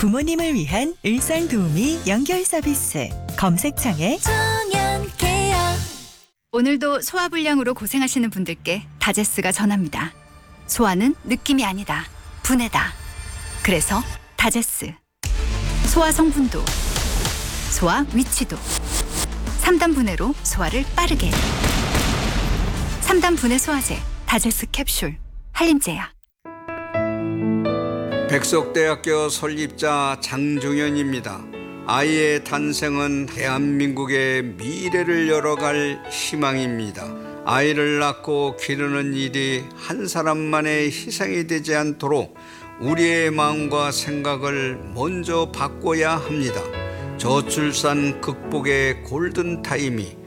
부모님을 위한 일상 도우미 연결 서비스. 검색창에 청년케어. 오늘도 소화불량으로 고생하시는 분들께 다제스가 전합니다. 소화는 느낌이 아니다. 분해다. 그래서 다제스. 소화 성분도, 소화 위치도. 3단 분해로 소화를 빠르게. 3단 분해 소화제 다제스 캡슐. 한림제약. 백석대학교 설립자 장종현입니다. 아이의 탄생은 대한민국의 미래를 열어갈 희망입니다. 아이를 낳고 기르는 일이 한 사람만의 희생이 되지 않도록 우리의 마음과 생각을 먼저 바꿔야 합니다. 저출산 극복의 골든타임이